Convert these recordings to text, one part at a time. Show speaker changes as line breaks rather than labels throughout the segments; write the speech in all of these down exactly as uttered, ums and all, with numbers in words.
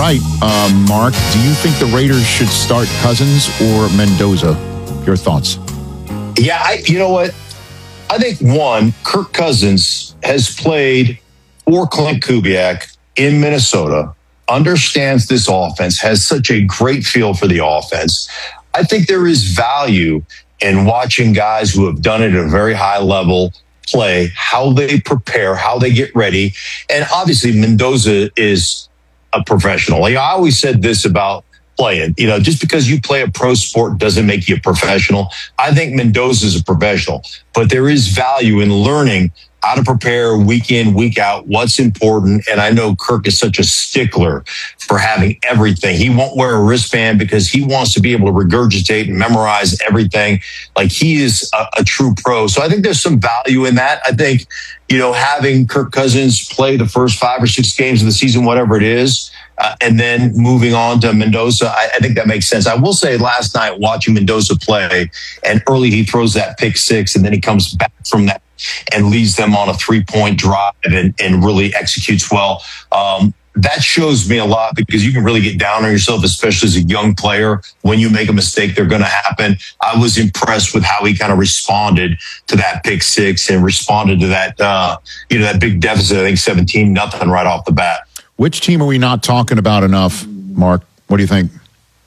right. Uh, Mark, do you think the Raiders should start Cousins or Mendoza? Your thoughts?
Yeah, I, you know what? I think, one, Kirk Cousins has played for Clint Kubiak in Minnesota, understands this offense, has such a great feel for the offense. I think there is value in watching guys who have done it at a very high level play, how they prepare, how they get ready. And obviously, Mendoza is a professional. Like, I always said this about playing. You know, just because you play a pro sport doesn't make you a professional. I think Mendoza is a professional, but there is value in learning how to prepare week in, week out, what's important. And I know Kirk is such a stickler for having everything. He won't wear a wristband because he wants to be able to regurgitate and memorize everything. Like, he is a, a true pro. So I think there's some value in that. I think, you know, having Kirk Cousins play the first five or six games of the season, whatever it is, Uh, and then moving on to Mendoza, I, I think that makes sense. I will say last night watching Mendoza play, and early he throws that pick six, and then he comes back from that and leads them on a three-point drive and, and really executes well. Um, that shows me a lot because you can really get down on yourself, especially as a young player. When you make a mistake, they're going to happen. I was impressed with how he kind of responded to that pick six and responded to that, uh, you know, that big deficit. I think seventeen nothing right off the bat.
Which team are we not talking about enough, Mark? What do you think?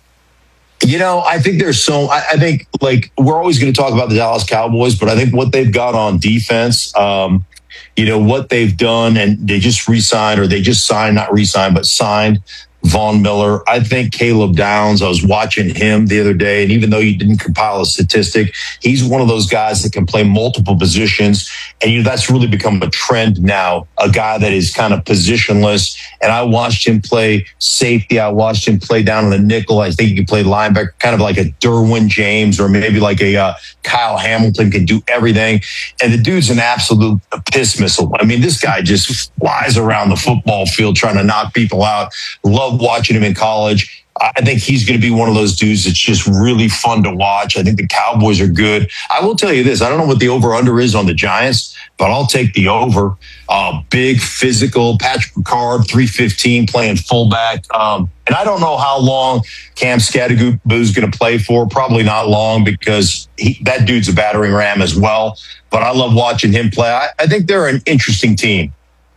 You know, I think there's so, I, I think, like, we're always going to talk about the Dallas Cowboys, but I think what they've got on defense, um, you know, what they've done, and they just re-signed, or they just signed, not re-signed, but signed Von Miller. I think Caleb Downs, I was watching him the other day, and even though you didn't compile a statistic, he's one of those guys that can play multiple positions. And you know, that's really become a trend now, a guy that is kind of positionless. And I watched him play safety. I watched him play down in the nickel. I think he can play linebacker, kind of like a Derwin James, or maybe like a uh, Kyle Hamilton, can do everything. And the dude's an absolute piss missile. I mean, this guy just flies around the football field trying to knock people out. Love watching him in college. I think he's going to be one of those dudes that's just really fun to watch. I think the Cowboys are good. I will tell you this. I don't know what the over-under is on the Giants, but I'll take the over. Uh, big, physical, Patrick Ricard, three fifteen, playing fullback. Um, and I don't know how long Cam Scattergood's going to play for. Probably not long, because he, that dude's a battering ram as well. But I love watching him play. I, I think they're an interesting team.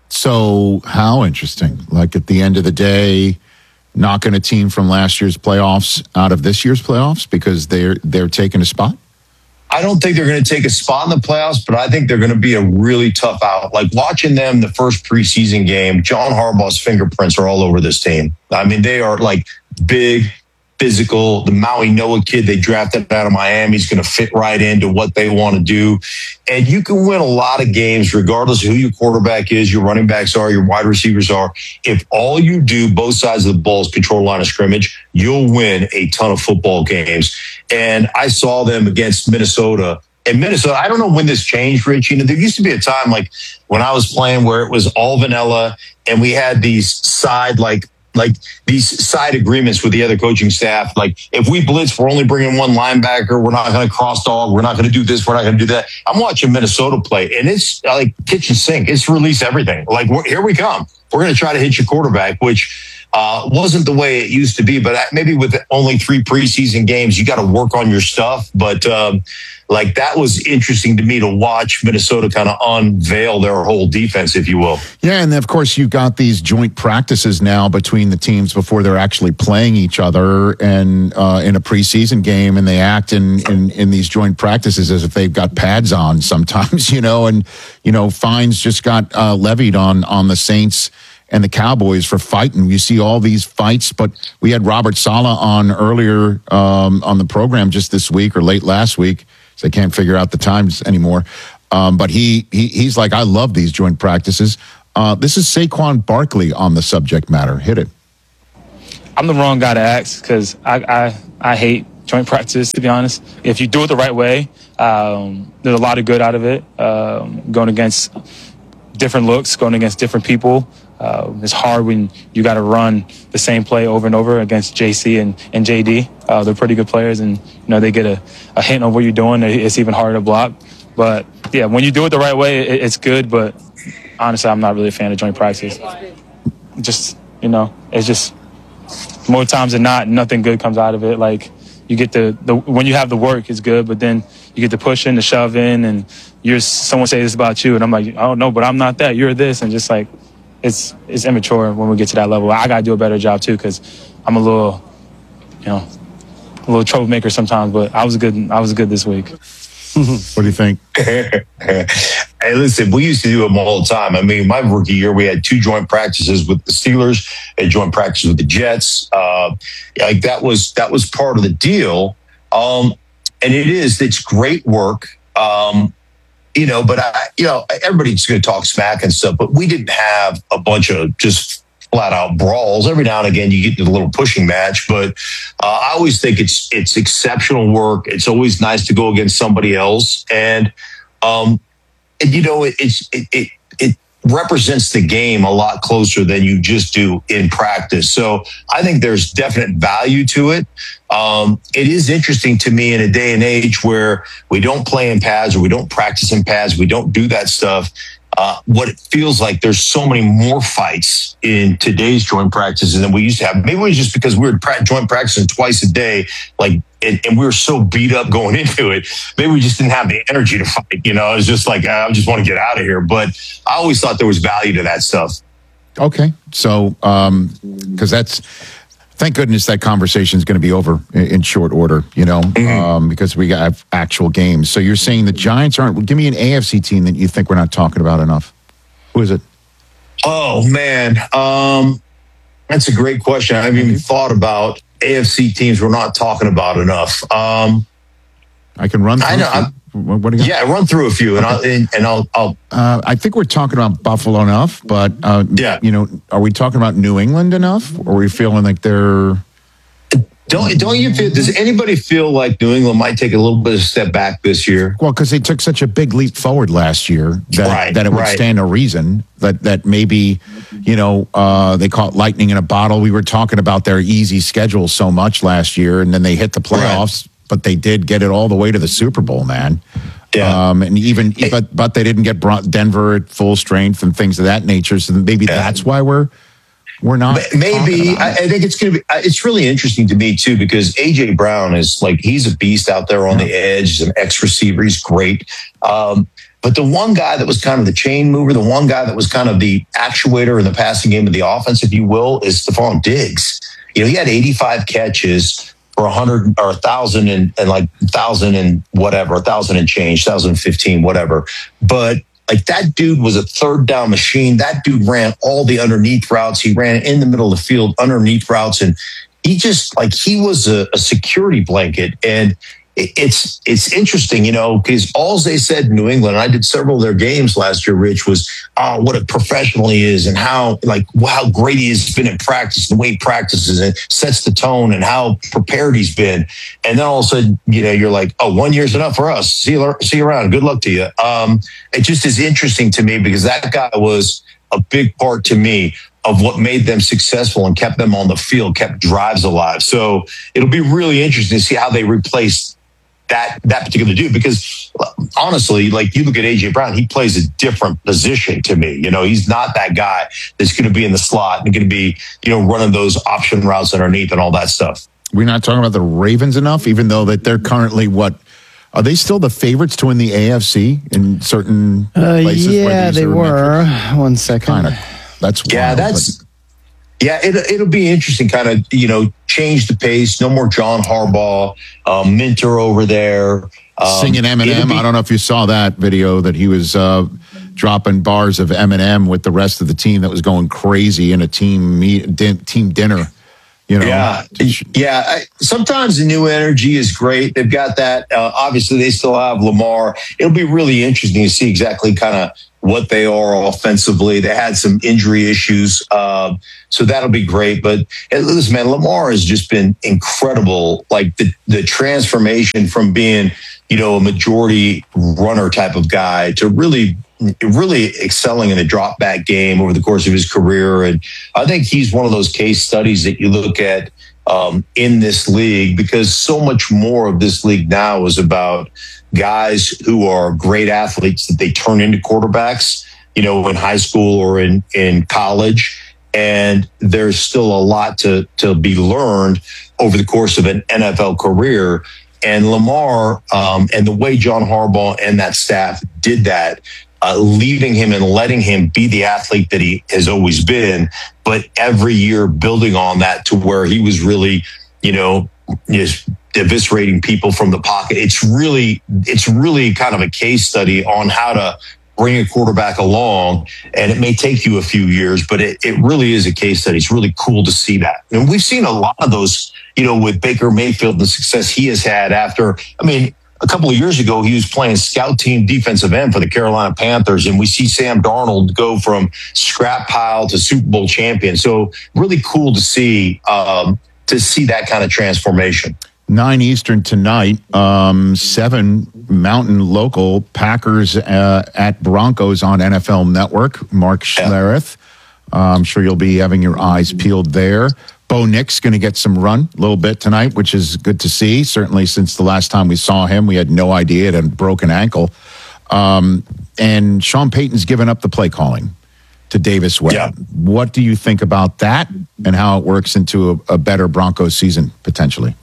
So how interesting? Like, at the end of the day, knocking a team from last year's playoffs out of this year's playoffs because they're they're taking a spot?
I don't think they're going to take a spot in the playoffs, but I think they're going to be a really tough out. Like, watching them the first preseason game, John Harbaugh's fingerprints are all over this team. I mean, they are like big, physical. The Maui Noah kid they drafted out of Miami is going to fit right into what they want to do. And you can win a lot of games regardless of who your quarterback is, your running backs are, your wide receivers are. If all you do, both sides of the ball, is control line of scrimmage, you'll win a ton of football games. And I saw them against Minnesota. And Minnesota, I don't know when this changed, Rich. You know, there used to be a time, like, when I was playing, where it was all vanilla and we had these side, like, like these side agreements with the other coaching staff. Like, if we blitz, we're only bringing one linebacker. We're not going to cross dog. We're not going to do this. We're not going to do that. I'm watching Minnesota play, and it's like kitchen sink. It's release everything. Like, we're, here we come. We're going to try to hit your quarterback, which uh, wasn't the way it used to be. But maybe with only three preseason games, you got to work on your stuff. But um, like, that was interesting to me to watch Minnesota kind of unveil their whole defense, if you will.
Yeah, and of course you've got these joint practices now between the teams before they're actually playing each other, and uh, in a preseason game, and they act in, in in these joint practices as if they've got pads on sometimes, you know, and you know, fines just got uh, levied on on the Saints and the Cowboys for fighting. You see all these fights, but we had Robert Saleh on earlier um, on the program just this week or late last week. So they can't figure out the times anymore. Um, but he, he he's like, I love these joint practices. Uh, this is Saquon Barkley on the subject matter. Hit it.
I'm the wrong guy to ask, because I, I, I hate joint practices, to be honest. If you do it the right way, um, there's a lot of good out of it. Um, going against different looks, going against different people. Uh, it's hard when you got to run the same play over and over against J C and, and J D. Uh, they're pretty good players, and you know, they get a, a hint on what you're doing. It's even harder to block. But yeah, when you do it the right way, it, it's good. But honestly, I'm not really a fan of joint practice. Just, you know, it's just more times than not, nothing good comes out of it. Like you get the, the when you have the work, it's good, but then you get the push in, the shove in, and you're someone say this about you, and I'm like, oh no, but I'm not that. You're this, and just like it's it's immature when we get to that level. I gotta do a better job too, because I'm a little, you know, a little troublemaker sometimes. But I was good. I was good this week.
What do you think?
Hey, listen, we used to do them all the time. I mean, my rookie year, we had two joint practices with the Steelers, a joint practice with the Jets. Uh, like that was that was part of the deal. Um, and it is, it's great work. Um, you know, but I, you know, everybody's going to talk smack and stuff, but we didn't have a bunch of just flat out brawls. Every now and again, you get a little pushing match, but uh, I always think it's it's exceptional work. It's always nice to go against somebody else, and um, and you know, it, it's it, it it represents the game a lot closer than you just do in practice. So I think there's definite value to it. Um, it is interesting to me in a day and age where we don't play in pads or we don't practice in pads, we don't do that stuff. Uh, what it feels like there's so many more fights in today's joint practices than we used to have. Maybe it was just because we were pra- joint practicing twice a day, like, and, and we were so beat up going into it. Maybe we just didn't have the energy to fight. You know, it was just like, I just want to get out of here. But I always thought there was value to that stuff.
Okay. So, um, because that's, thank goodness that conversation is going to be over in, in short order, you know, mm-hmm. um, because we got actual games. So you're saying the Giants aren't, well, give me an A F C team that you think we're not talking about enough. Who is it?
Oh, man. Um, that's a great question. I haven't even thought about A F C teams we're not talking about enough. Um,
I can run through
I know.
a few. What, what do you got?
Yeah, run through a few, and I'll and, and I'll. I'll
uh, I think we're talking about Buffalo enough, but uh,
yeah,
you know, are we talking about New England enough? Or are we feeling like they're?
Don't don't you feel? Does anybody feel like New England might take a little bit of a step back this year?
Well, because they took such a big leap forward last year that,
right,
that it would
right.
stand to reason that that maybe, you know, uh, they caught lightning in a bottle. We were talking about their easy schedule so much last year, and then they hit the playoffs, right. but they did get it all the way to the Super Bowl, man. Yeah. Um, and even, hey. but but they didn't get Denver at full strength and things of that nature. So maybe yeah. that's why we're we're not.
Maybe I, I think it's going to be. It's really interesting to me too because A J Brown is like he's a beast out there on yeah. the edge. He's an ex receiver. He's great. Um, but the one guy that was kind of the chain mover, the one guy that was kind of the actuator in the passing game of the offense, if you will, is Stephon Diggs. You know, he had eighty-five catches for a hundred or a thousand and, and like thousand and whatever, a thousand and change, thousand fifteen, whatever. But like that dude was a third down machine. That dude ran all the underneath routes. He ran in the middle of the field, underneath routes. And he just like, he was a, a security blanket. And it's, it's interesting, you know, because all they said in New England, and I did several of their games last year, Rich, was, oh, what a professional he is and how, like, how great he has been in practice, the way he practices and sets the tone and how prepared he's been. And then all of a sudden, you know, you're like, oh, one year's enough for us. See you, see you around. Good luck to you. Um, it just is interesting to me because that guy was a big part to me of what made them successful and kept them on the field, kept drives alive. So it'll be really interesting to see how they replace that that particular dude, because honestly, like you look at A J Brown, he plays a different position to me. You know, he's not that guy that's going to be in the slot and going to be, you know, running those option routes underneath and all that stuff.
We're not talking about the Ravens enough, even though that they're currently what? Are they still the favorites to win the A F C in certain
uh,
places?
Yeah, where they were. Metrics? One second.
Kind of. That's wild,
yeah, that's.
But-
Yeah, it, it'll be interesting, kind of, you know, change the pace. No more John Harbaugh, um, Minter over there. Um,
Singing Eminem. Be- I don't know if you saw that video that he was uh, dropping bars of Eminem with the rest of the team that was going crazy in a team meet, din- team dinner. You know?
Yeah, yeah. I, sometimes the new energy is great. They've got that. Uh, obviously, they still have Lamar. It'll be really interesting to see exactly kind of what they are offensively. They had some injury issues, uh, so that'll be great. But listen, man, Lamar has just been incredible. Like the the transformation from being, you know, a majority runner type of guy to really. really excelling in the drop back game over the course of his career. And I think he's one of those case studies that you look at um, in this league, because so much more of this league now is about guys who are great athletes that they turn into quarterbacks, you know, in high school or in, in college. and there's still a lot to to be learned over the course of an N F L career. And Lamar um, and the way John Harbaugh and that staff did that, uh, leaving him and letting him be the athlete that he has always been, but every year building on that to where he was really, you know, just eviscerating people from the pocket. It's really, it's really kind of a case study on how to bring a quarterback along. And it may take you a few years, but it, it really is a case study. It's really cool to see that. And we've seen a lot of those, you know, with Baker Mayfield, the success he has had after, I mean, a couple of years ago, he was playing scout team defensive end for the Carolina Panthers. And we see Sam Darnold go from scrap pile to Super Bowl champion. So really cool to see, um, to see that kind of transformation.
Nine Eastern tonight, um, seven Mountain local, Packers uh, at Broncos on N F L Network. Mark Schlereth. Uh, I'm sure you'll be having your eyes peeled there. Bo Nix going to get some run a little bit tonight, which is good to see. Certainly since the last time we saw him, we had no idea it had a broken ankle. Um, and Sean Payton's given up the play calling to Davis Webb.
Yeah.
What do you think about that and how it works into a, a better Broncos season potentially?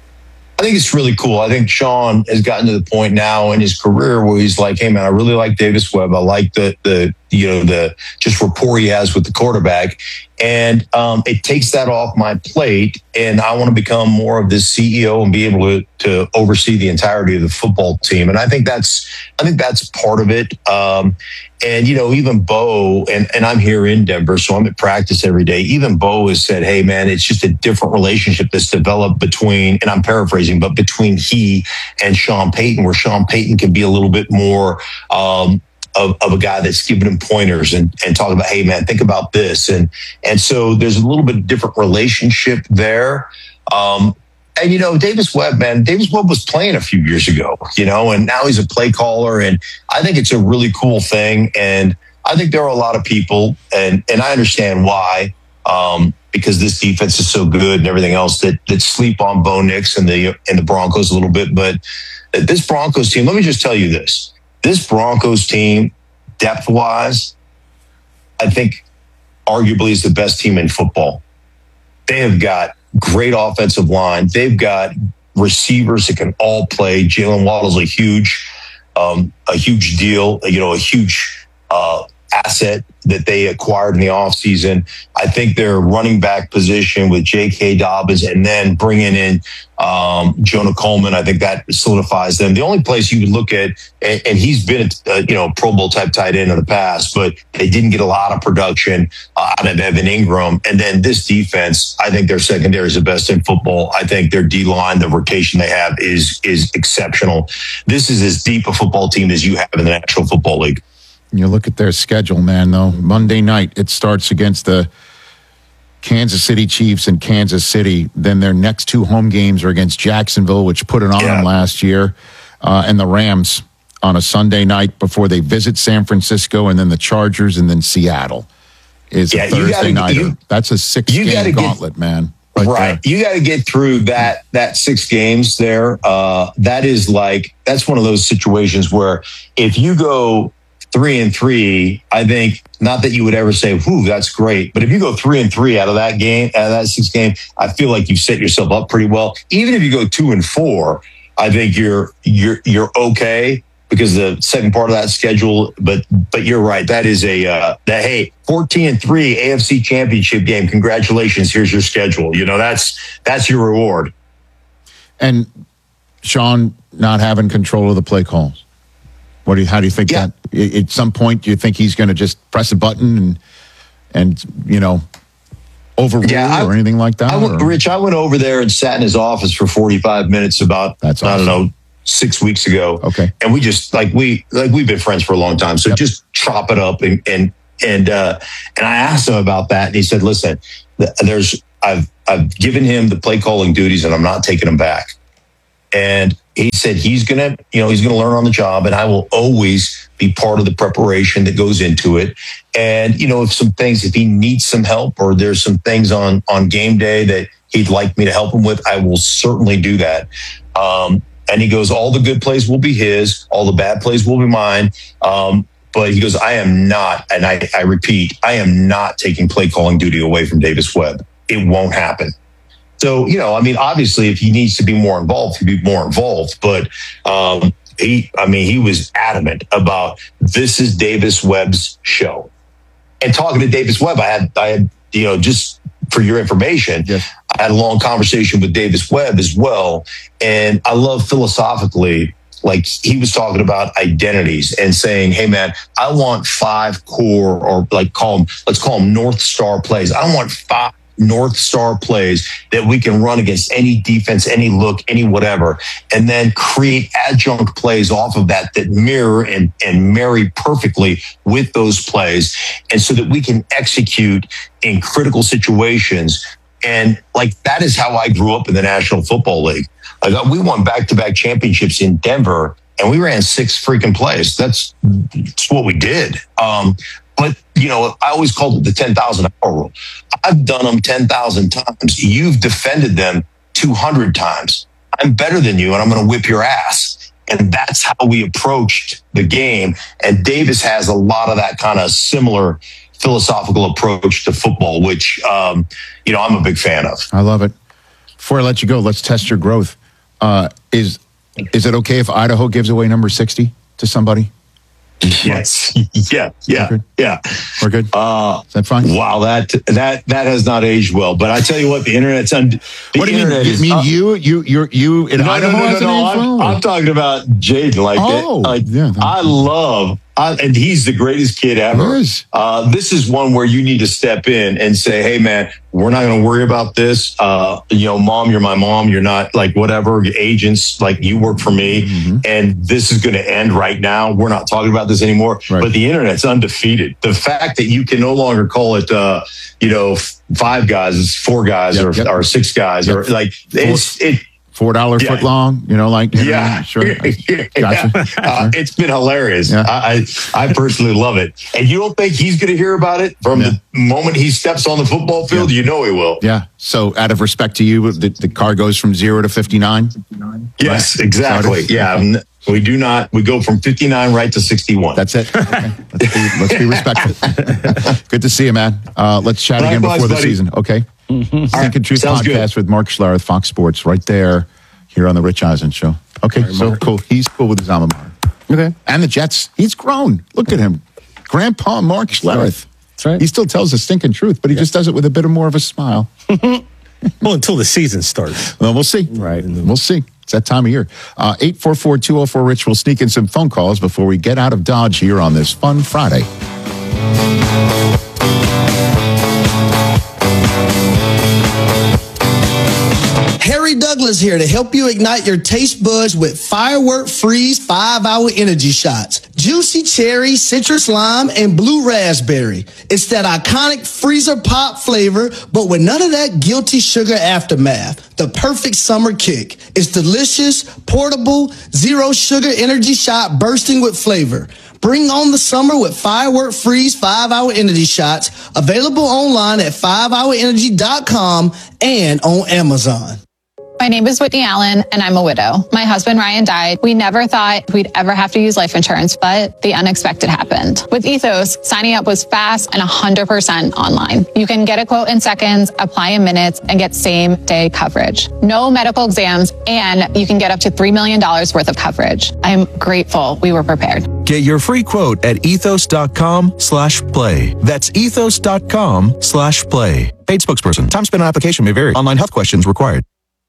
I think it's really cool. I think Sean has gotten to the point now in his career where he's like, hey man, I really like Davis Webb. I like the, the, you know, the just rapport he has with the quarterback. And um, it takes that off my plate. And I want to become more of this C E O and be able to, to oversee the entirety of the football team. And I think that's, I think that's part of it. Um, and, you know, even Bo, and, and I'm here in Denver, so I'm at practice every day. Even Bo has said, hey, man, it's just a different relationship that's developed between, and I'm paraphrasing, but between he and Sean Payton, where Sean Payton can be a little bit more um, of, of a guy that's giving him pointers and, and talking about, hey, man, think about this. And, and so there's a little bit different relationship there. Um, And, you know, Davis Webb, man, Davis Webb was playing a few years ago, you know, and now he's a play caller. And I think it's a really cool thing. And I think there are a lot of people, and, and I understand why, um, because this defense is so good and everything else, that, that sleep on Bo Nix and the, and the Broncos a little bit. But this Broncos team, let me just tell you this. This Broncos team, depth-wise, I think arguably is the best team in football. They have got great offensive line. They've got receivers that can all play. Jalen Waddle's a huge, um, a huge deal, you know, a huge uh, asset that they acquired in the offseason. I think their running back position with J K. Dobbins and then bringing in um, Jonah Coleman, I think that solidifies them. The only place you would look at, and, and he's been a uh, you know Pro Bowl type tight end in the past, but they didn't get a lot of production uh, out of Evan Ingram. And then this defense, I think their secondary is the best in football. I think their D line, the rotation they have is is exceptional. This is as deep a football team as you have in the National Football League.
You look at their schedule, man, though. Monday night, it starts against the Kansas City Chiefs in Kansas City. Then their next two home games are against Jacksonville, which put it on
Yeah.
them last year, uh, and the Rams on a Sunday night before they visit San Francisco, and then the Chargers, and then Seattle is
Yeah,
a
you
Thursday
gotta-
nighter.
you-
That's a
you
six-game
gotta get-
gauntlet, man. Right.
Right.
there.
You got to get through that, that six games there. Uh, that is like, that's one of those situations where if you go three and three, I think not that you would ever say, whew, that's great. But if you go three and three out of that game, out of that six game, I feel like you've set yourself up pretty well. Even if you go two and four, I think you're, you're, you're okay because the second part of that schedule, but, but you're right. That is a, uh, that, hey, fourteen and three A F C championship game. Congratulations. Here's your schedule. You know, that's, that's your reward.
And Sean not having control of the play calls. What do you, how do you think
Yeah.
that at some point do you think he's going to just press a button and, and, you know, overrule
Yeah, I-
or anything like that?
I went,
or-
Rich, I went over there and sat in his office for forty-five minutes about,
That's
I don't
awesome.
know, six weeks ago.
Okay.
And we just, like, we, like, we've been friends for a long time. So
Yep.
just chop it up. And, and, and, uh, and I asked him about that. And he said, listen, th- there's, I've, I've given him the play calling duties and I'm not taking them back. And he said he's going to, you know, he's going to learn on the job, and I will always be part of the preparation that goes into it. And, you know, if some things, if he needs some help or there's some things on, on game day that he'd like me to help him with, I will certainly do that. Um, and he goes, all the good plays will be his, all the bad plays will be mine. Um, But he goes, I am not, and I, I repeat, I am not taking play calling duty away from Davis Webb. It won't happen. So, you know, I mean, obviously, if he needs to be more involved, he'll be more involved. But um, he, I mean, he was adamant about this is Davis Webb's show. And talking to Davis Webb, I had, I had, you know, just for your information, yes. I had a long conversation with Davis Webb as well. And I love philosophically, like he was talking about identities and saying, hey, man, I want five core or like call them, let's call them North Star plays. I want five North Star plays that we can run against any defense, any look, any whatever, and then create adjunct plays off of that that mirror and, and marry perfectly with those plays. And so that we can execute in critical situations. And like that is how I grew up in the National Football League. Like we won back-to-back championships in Denver, and we ran six freaking plays. That's, that's what we did. Um, but, you know, I always called it the ten thousand hour rule. I've done them ten thousand times. You've defended them two hundred times. I'm better than you, and I'm going to whip your ass. And that's how we approached the game. And Davis has a lot of that kind of similar philosophical approach to football, which, um, you know, I'm a big fan of.
I love it. Before I let you go, let's test your growth. Uh, is is it okay if Idaho gives away number sixty to somebody?
Yes. Yeah. Yeah.
We're
yeah.
We're good.
Uh,
is that fine?
Wow. That that that has not aged well. But I tell you what, the internet's un- the
what do you mean? You
is,
mean
uh,
you you you you in
no,
Idaho?
No, no, no,
hasn't
no.
aged
I'm,
well?
I'm talking about Jaden. Like,
oh,
that, like
yeah,
I love. I, and he's the greatest kid ever.
Yes.
Uh, this is one where you need to step in and say, hey, man, we're not going to worry about this. Uh, you know, mom, you're my mom. You're not like whatever agents, like you work for me. Mm-hmm. And this is going to end right now. We're not talking about this anymore. Right. But the internet's undefeated. The fact that you can no longer call it, uh, you know, five guys, it's four guys yep, or, yep. or six guys yep. or like it's it.
Four dollar yeah. foot long, you know, like you
yeah,
know, sure.
yeah.
Gotcha.
Uh, it's been hilarious.
Yeah.
I, I I personally love it, and you don't think he's going to hear about it from yeah. the moment he steps on the football field? Yeah. You know he will.
Yeah. So, out of respect to you, the, the car goes from zero to fifty nine.
Yes, right? Exactly. Yeah. Okay. We do not. We go from fifty nine right to sixty one.
That's it. Okay. Let's be, let's be respectful. Good to see you, man. Uh, let's chat
Likewise,
again before the
buddy.
season. Okay.
Mm-hmm.
Think and Truth
Sounds
podcast
good.
with Mark Schlereth, Fox Sports, right there. Here on the Rich Eisen Show. Okay, right, so Mark. Cool. He's cool with his alma mater.
Okay.
And the Jets. He's grown. Look at him. Grandpa Mark Schlereth.
That's right.
He still tells the stinking truth, but he yeah. just does it with a bit of more of a smile.
Well, until the season starts.
Well, we'll see.
Right.
We'll see. It's that time of year. Uh, eight four four, two oh four, Rich. We'll sneak in some phone calls before we get out of Dodge here on this fun Friday.
Harry Douglas here to help you ignite your taste buds with Firework Freeze five hour Energy Shots. Juicy cherry, citrus lime, and blue raspberry. It's that iconic freezer pop flavor, but with none of that guilty sugar aftermath. The perfect summer kick. It's delicious, portable, zero sugar energy shot bursting with flavor. Bring on the summer with Firework Freeze five hour Energy Shots. Available online at five hour energy dot com and on Amazon.
My name is Whitney Allen, and I'm a widow. My husband, Ryan, died. We never thought we'd ever have to use life insurance, but the unexpected happened. With Ethos, signing up was fast and one hundred percent online. You can get a quote in seconds, apply in minutes, and get same-day coverage. No medical exams, and you can get up to three million dollars worth of coverage. I'm grateful we were prepared.
Get your free quote at ethos.com slash play. That's ethos.com slash play. Paid spokesperson. Time spent on application may vary. Online health questions required.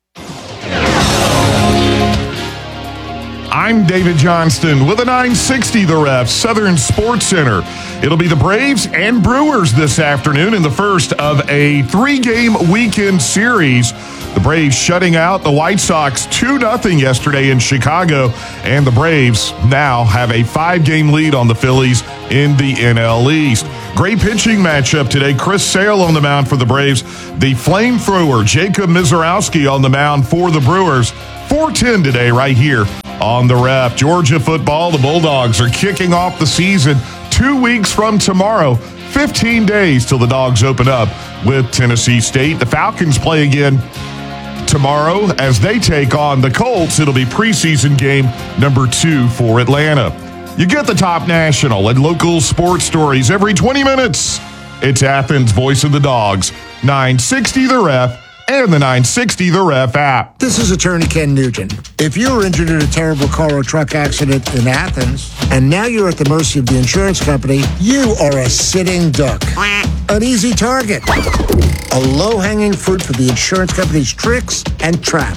I'm David Johnston with a nine sixty The Ref, Southern Sports Center. It'll be the Braves and Brewers this afternoon in the first of a three-game weekend series. The Braves shutting out the White Sox two nothing yesterday in Chicago, and the Braves now have a five-game lead on the Phillies in the N L East. Great pitching matchup today. Chris Sale on the mound for the Braves. The flamethrower Jacob Mizorowski on the mound for the Brewers. four ten today right here on the Ref. Georgia football, the Bulldogs are kicking off the season two weeks from tomorrow. fifteen days till the Dogs open up with Tennessee State. The Falcons play again tomorrow as they take on the Colts. It'll be preseason game number two for Atlanta. You get the top national and local sports stories every twenty minutes. It's Athens' Voice of the Dogs, nine sixty The Ref, and the nine sixty The Ref app.
This is attorney Ken Nugent. If you were injured in a terrible car or truck accident in Athens, and now you're at the mercy of the insurance company, you are a sitting duck. An easy target. A low-hanging fruit for the insurance company's tricks and traps.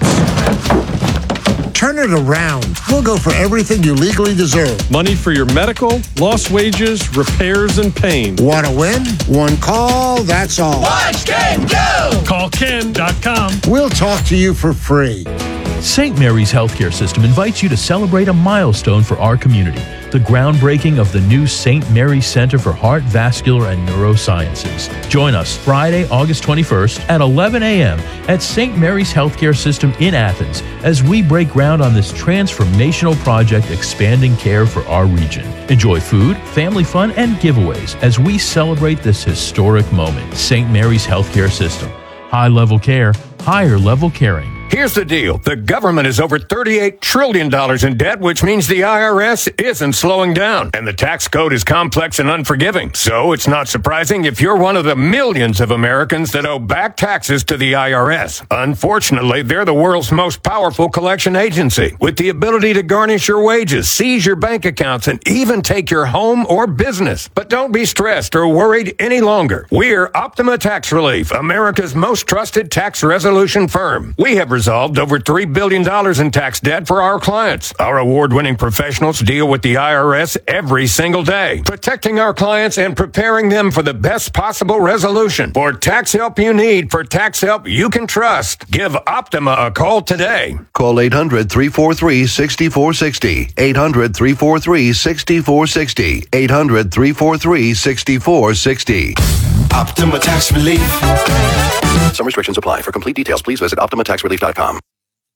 Turn it around. We'll go for everything you legally deserve.
Money for your medical, lost wages, repairs, and pain.
Want to win? One call, that's all.
Watch Ken go!
Call Ken dot com.
We'll talk to you for free.
Saint Mary's Healthcare System invites you to celebrate a milestone for our community, the groundbreaking of the new Saint Mary's Center for Heart, Vascular, and Neurosciences. Join us Friday, August twenty-first at eleven a.m. at Saint Mary's Healthcare System in Athens as we break ground on this transformational project expanding care for our region. Enjoy food, family fun, and giveaways as we celebrate this historic moment. Saint Mary's Healthcare System. High-level care, higher-level caring.
Here's the deal. The government is over thirty-eight trillion dollars in debt, which means the I R S isn't slowing down. And the tax code is complex and unforgiving. So it's not surprising if you're one of the millions of Americans that owe back taxes to the I R S. Unfortunately, they're the world's most powerful collection agency, with the ability to garnish your wages, seize your bank accounts, and even take your home or business. But don't be stressed or worried any longer. We're Optima Tax Relief, America's most trusted tax resolution firm. We have resolved over three billion dollars in tax debt for our clients. Our award-winning professionals deal with the I R S every single day, protecting our clients and preparing them for the best possible resolution. For tax help you need, for tax help you can trust, give Optima a call today.
Call eight hundred, three four three, six four six zero. eight hundred, three four three, six four six zero. eight hundred, three four three, six four six zero.
Optima Tax Relief.
Some restrictions apply. For complete details, please visit optima tax relief dot com.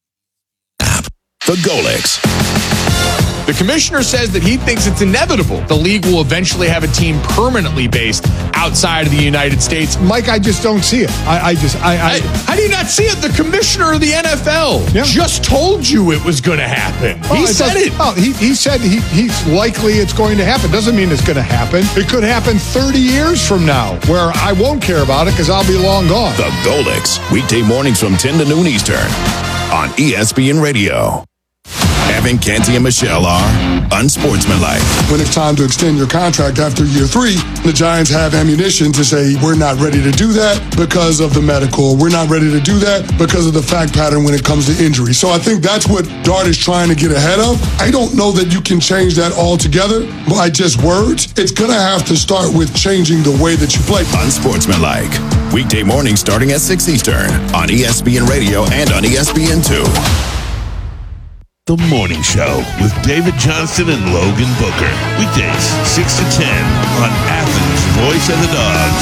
The Golix.
The commissioner says that he thinks it's inevitable the league will eventually have a team permanently based outside of the United States.
Mike, I just don't see it. I, I just, I, I,
I, how do you not see it? The commissioner of the N F L yeah. just told you it was going to happen.
Oh,
he
it
said it.
Oh, he, he said he, he's likely it's going to happen. Doesn't mean it's going to happen. It could happen thirty years from now, where I won't care about it because I'll be long gone.
The Golix, weekday mornings from ten to noon Eastern on E S P N Radio. Evan, Canty, and Michelle are unsportsmanlike.
When it's time to extend your contract after year three, the Giants have ammunition to say, we're not ready to do that because of the medical. We're not ready to do that because of the fact pattern when it comes to injury. So I think that's what Dart is trying to get ahead of. I don't know that you can change that altogether by just words. It's going to have to start with changing the way that you play.
Unsportsmanlike. Weekday mornings starting at six Eastern on E S P N Radio and on E S P N two.
The Morning Show with David Johnston and Logan Booker. Weekdays, six to ten on Athens' Voice of the Dogs.